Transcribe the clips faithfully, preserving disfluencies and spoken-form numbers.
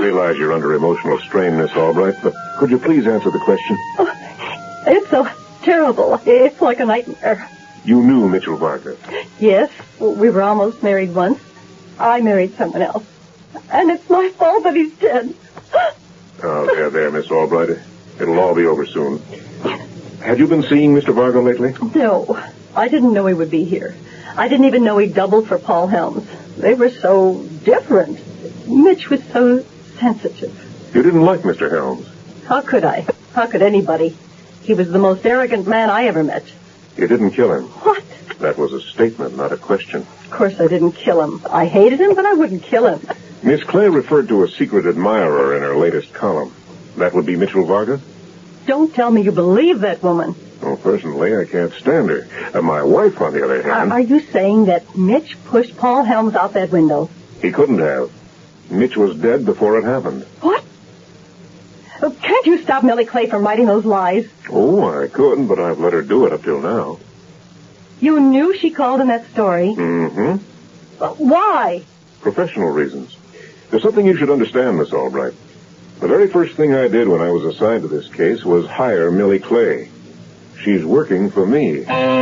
realize you're under emotional strain, Miss Albright, but could you please answer the question? Oh, it's so terrible. It's like a nightmare. You knew Mitchell Varga? Yes. We were almost married once. I married someone else. And it's my fault that he's dead. Oh, there, there, Miss Albright. It'll all be over soon. Had you been seeing Mister Varga lately? No. I didn't know he would be here. I didn't even know he doubled for Paul Helms. They were so different. Mitch was so sensitive. You didn't like Mister Helms? How could I? How could anybody? He was the most arrogant man I ever met. You didn't kill him? What? That was a statement, not a question. Of course I didn't kill him. I hated him, but I wouldn't kill him. Miss Clay referred to a secret admirer in her latest column. That would be Mitchell Varga? Don't tell me you believe that woman. Well, personally, I can't stand her. Uh, my wife, on the other hand... Are, are you saying that Mitch pushed Paul Helms out that window? He couldn't have. Mitch was dead before it happened. What? Oh, can't you stop Millie Clay from writing those lies? Oh, I couldn't, but I've let her do it up till now. You knew she called in that story? Mm-hmm. Well, why? Professional reasons. There's something you should understand, Miss Albright. The very first thing I did when I was assigned to this case was hire Millie Clay. She's working for me.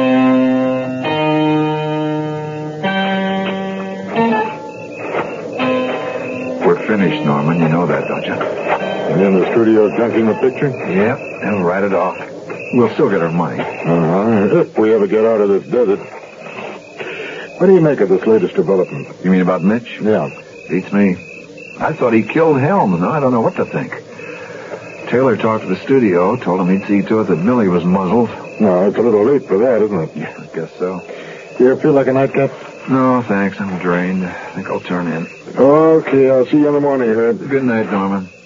We're finished, Norman. You know that, don't you? And in the studio junking the picture? Yep, and we'll write it off. We'll still get our money. Uh-huh, if we ever get out of this desert. What do you make of this latest development? You mean about Mitch? Yeah. Beats me. I thought he killed Helms. Now I don't know what to think. Taylor talked to the studio, told him he'd see to it that Millie was muzzled. No, it's a little late for that, isn't it? Yeah, I guess so. You ever feel like a nightcap? No, thanks. I'm drained. I think I'll turn in. Okay, I'll see you in the morning, Herb. Good night, Norman.